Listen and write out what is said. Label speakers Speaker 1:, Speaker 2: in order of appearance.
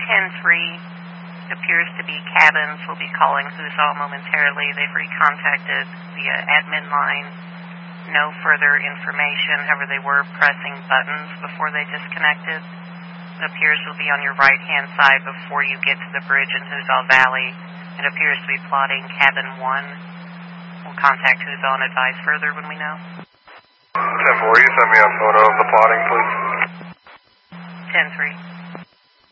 Speaker 1: 10-3 appears to be cabins. We'll be calling Huzal momentarily. They've recontacted via admin line. No further information. However, they were pressing buttons before they disconnected. It appears to be on your right-hand side before you get to the bridge in Huzal Valley. It appears to be plotting cabin 1. We'll contact Huzal and advise further when we know.
Speaker 2: 10-4, you send me a photo of the plotting, please.
Speaker 1: 10-3.